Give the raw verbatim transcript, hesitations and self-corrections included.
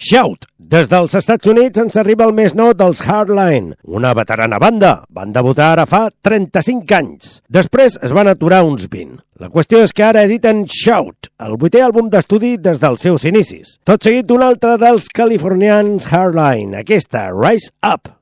Shout! Des dels Estats Units ens arriba el més nou dels Hardline, una veterana banda. Van debutar ara fa trenta-cinc anys. Després es van aturar uns vint. La qüestió és que ara editen Shout, el vuitè àlbum d'estudi des dels seus inicis. Tot seguit d'un altre dels californians Hardline, aquesta, Rise Up.